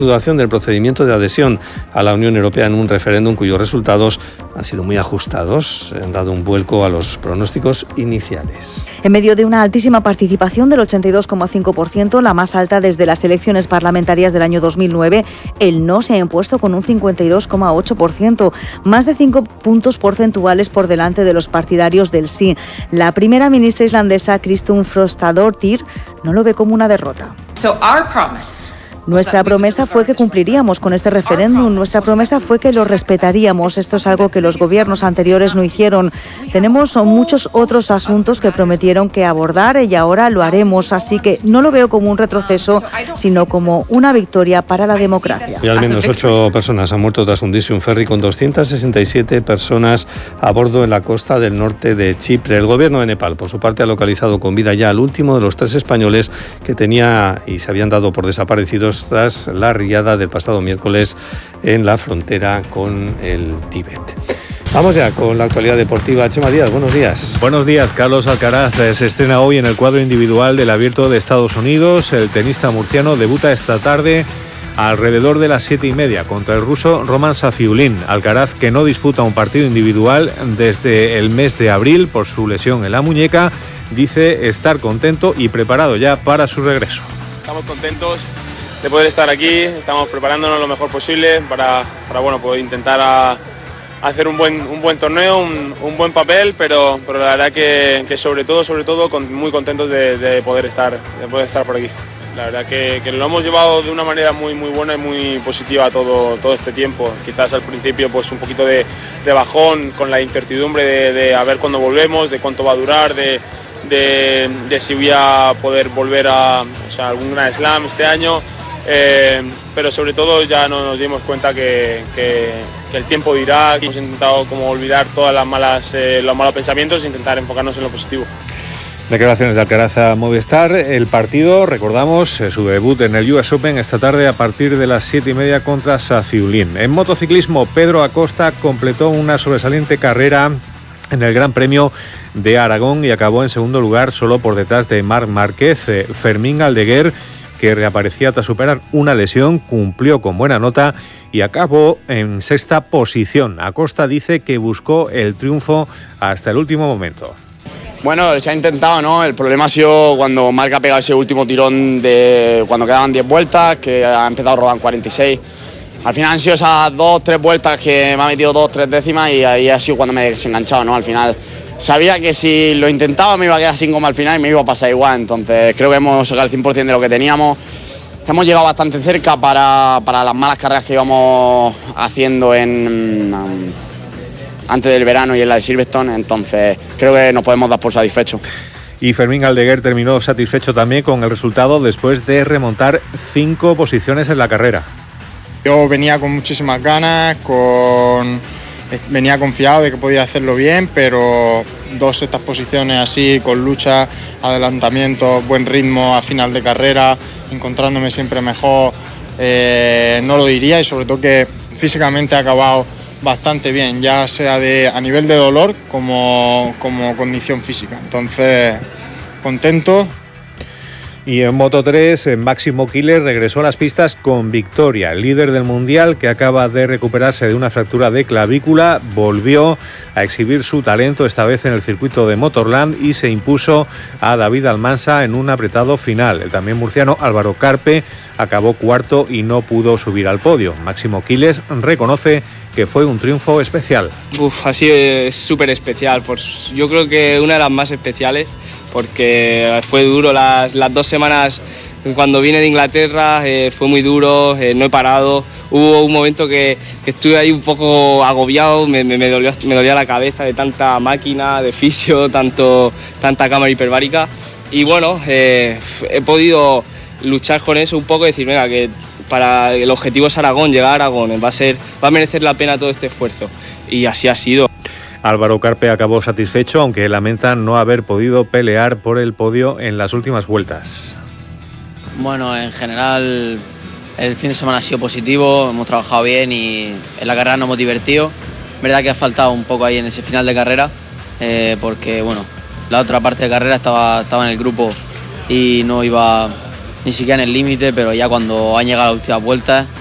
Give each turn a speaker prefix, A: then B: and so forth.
A: Duración del procedimiento de adhesión a la Unión Europea en un referéndum cuyos resultados han sido muy ajustados, han dado un vuelco a los pronósticos iniciales.
B: En medio de una altísima participación del 82,5%, la más alta desde las elecciones parlamentarias del año 2009, el no se ha impuesto con un 52,8%, más de 5 puntos porcentuales por delante de los partidarios del sí. La primera ministra islandesa, Kristrún Frostadóttir, no lo ve como una derrota. Nuestra promesa fue que cumpliríamos con este referéndum, nuestra promesa fue que lo respetaríamos. Esto es algo que los gobiernos anteriores no hicieron. Tenemos muchos otros asuntos que prometieron que abordar y ahora lo haremos, así que no lo veo como un retroceso, sino como una victoria para la democracia.
A: Y al menos 8 personas han muerto tras hundirse un ferry con 267 personas a bordo en la costa del norte de Chipre. El gobierno de Nepal, por su parte, ha localizado con vida ya al último de los 3 españoles que tenía y se habían dado por desaparecidos tras la riada del pasado miércoles en la frontera con el Tíbet. Vamos ya con la actualidad deportiva. Chema Díaz, buenos días.
C: Buenos días. Carlos Alcaraz se estrena hoy en el cuadro individual del Abierto de Estados Unidos. El tenista murciano debuta esta tarde alrededor de las 7:30 contra el ruso Roman Safiullin. Alcaraz, que no disputa un partido individual desde el mes de abril por su lesión en la muñeca, dice estar contento y preparado ya para su regreso.
D: Estamos contentos de poder estar aquí, estamos preparándonos lo mejor posible para poder intentar hacer un buen torneo, un buen papel, pero la verdad que sobre todo muy contentos de poder estar por aquí. La verdad que lo hemos llevado de una manera muy buena y muy positiva todo este tiempo. Quizás al principio pues un poquito de bajón con la incertidumbre de a ver cuándo volvemos, de cuánto va a durar, de si voy a poder volver a algún Grand Slam este año. Pero sobre todo ya nos dimos cuenta que el tiempo dirá. Hemos intentado como olvidar todas los malos pensamientos e intentar enfocarnos en lo positivo.
C: Declaraciones de Alcaraz a Movistar. El partido, recordamos, su debut en el US Open esta tarde a partir de las 7:30 contra Safiullin. En motociclismo, Pedro Acosta completó una sobresaliente carrera en el Gran Premio de Aragón y acabó en segundo lugar solo por detrás de Marc Márquez. Fermín Aldeguer, que reaparecía tras superar una lesión, cumplió con buena nota y acabó en sexta posición. Acosta dice que buscó el triunfo hasta el último momento.
E: Bueno, se ha intentado, ¿no? El problema ha sido cuando Marc ha pegado ese último tirón de cuando quedaban 10 vueltas, que ha empezado a rodar en 46. Al final han sido esas 2-3 vueltas que me ha metido 2-3 décimas y ahí ha sido cuando me he desenganchado, ¿no? Al final sabía que si lo intentaba me iba a quedar sin goma al final y me iba a pasar igual. Entonces creo que hemos sacado el 100% de lo que teníamos. Hemos llegado bastante cerca para las malas carreras que íbamos haciendo antes del verano y en la de Silverstone. Entonces creo que nos podemos dar por satisfechos.
C: Y Fermín Aldeguer terminó satisfecho también con el resultado después de remontar 5 posiciones en la carrera.
F: Yo venía con muchísimas ganas, venía confiado de que podía hacerlo bien, pero 2 sextas posiciones así, con lucha, adelantamiento, buen ritmo a final de carrera, encontrándome siempre mejor, no lo diría, y sobre todo que físicamente ha acabado bastante bien, ya sea a nivel de dolor como condición física. Entonces, contento.
C: Y en Moto3, Máximo Killer regresó a las pistas con victoria. El líder del Mundial, que acaba de recuperarse de una fractura de clavícula, volvió a exhibir su talento, esta vez en el circuito de Motorland, y se impuso a David Almansa en un apretado final. El también murciano Álvaro Carpe acabó cuarto y no pudo subir al podio. Máximo Killer reconoce que fue un triunfo especial.
G: Así es súper especial, pues yo creo que una de las más especiales, porque fue duro las 2 semanas cuando vine de Inglaterra, fue muy duro, no he parado. Hubo un momento que estuve ahí un poco agobiado, me dolía la cabeza de tanta máquina, de fisio, tanta cámara hiperbárica. Y bueno, he podido luchar con eso un poco y decir, venga, que para el objetivo es Aragón, llegar a Aragón, va a merecer la pena todo este esfuerzo. Y así ha sido.
C: Álvaro Carpe acabó satisfecho, aunque lamenta no haber podido pelear por el podio en las últimas vueltas.
H: Bueno, en general el fin de semana ha sido positivo, hemos trabajado bien y en la carrera nos hemos divertido. Es verdad que ha faltado un poco ahí en ese final de carrera, porque bueno, la otra parte de carrera estaba en el grupo y no iba ni siquiera en el límite, pero ya cuando han llegado las últimas vueltas